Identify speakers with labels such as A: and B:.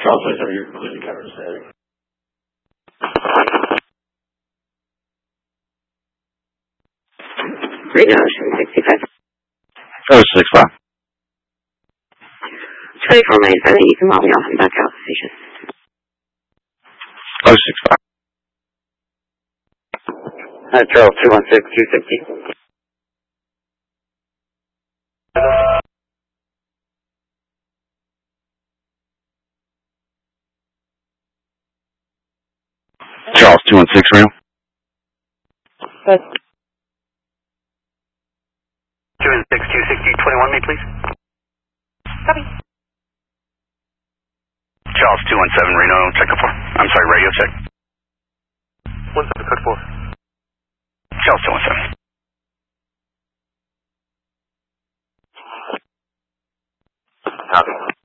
A: Charles 27, you're completely covered static.
B: Reno, 765.
C: 065.
B: 24 minutes, I think you can log me off and back out the station.
C: 065.
B: Charles 216, 260.
C: Charles 216, Reno.
D: 216, 260, 21, me please.
B: Copy.
D: Charles 217, Reno, check up for. I'm sorry, radio check. 17, code 4. Charles 217.
B: Copy.